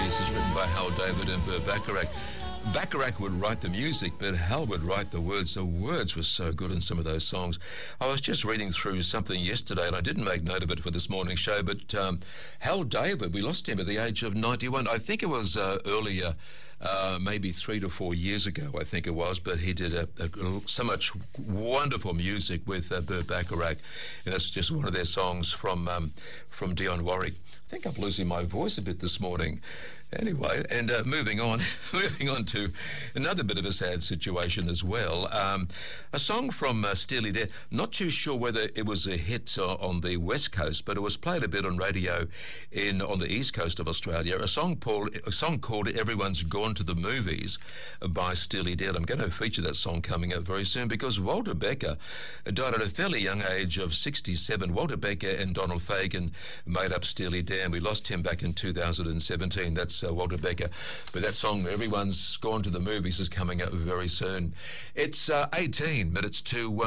This is written by Hal David and Burt Bacharach. Bacharach would write the music, but Hal would write the words. The words were so good in some of those songs. I was just reading through something yesterday, and I didn't make note of it for this morning's show, but Hal David, we lost him at the age of 91. I think it was earlier, maybe 3 to 4 years ago, I think it was, but he did so much wonderful music with Burt Bacharach, and that's just one of their songs from Dionne Warwick. I think I'm losing my voice a bit this morning. Anyway, and moving on to another bit of a sad situation as well. A song from Steely Dan. Not too sure whether it was a hit on the West Coast, but it was played a bit on radio on the East Coast of Australia. A song called "Everyone's Gone to the Movies" by Steely Dan. I'm going to feature that song coming up very soon because Walter Becker died at a fairly young age of 67. Walter Becker and Donald Fagen made up Steely Dan. We lost him back in 2017. That's Walter Becker. But that song, "Everyone's Gone to the Movies," is coming up very soon. It's 18 minutes to